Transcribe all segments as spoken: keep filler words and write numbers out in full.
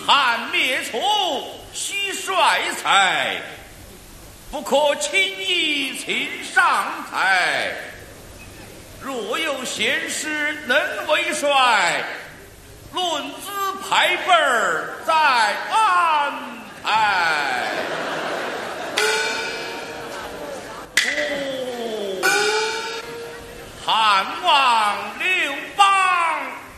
汉灭楚，须帅才，不可轻易请上台。若有贤士能为帅，论资排辈儿再安排。哦，汉王刘邦，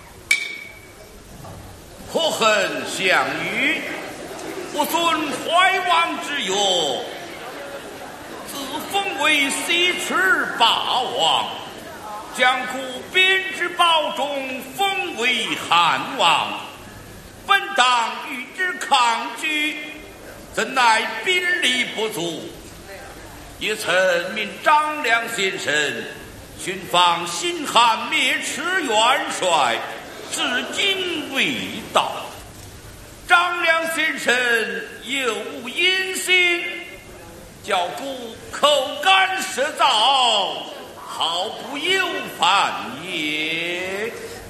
可恨项羽不遵怀王之约，自封为西池霸王，将苦编之堡中，封为汉王。本当与之抗拒，怎奈兵力不足，也曾命张良先生寻访新汉灭池元帅，至今未到。张良先生有无隐心，教故口干舌燥，好不有犯也。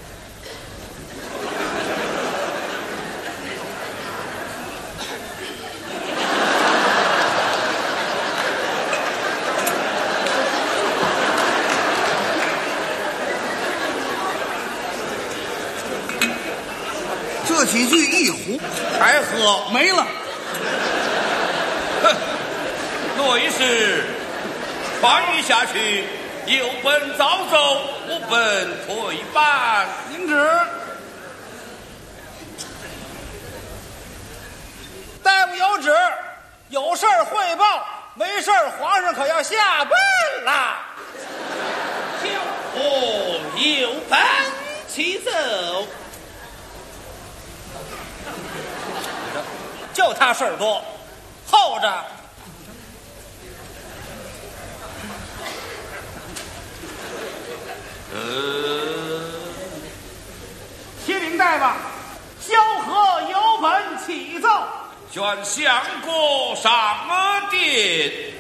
这几句一壶还喝没了。 哼，内侍传谕下去，有本早奏，无本退班。 您旨。 大夫有旨，有事儿汇报，没事儿皇上可要下班啦。 小伙有本启奏。 就他事儿多，候着。 呃， 启禀大王，萧何有本启奏。 宣相国上殿。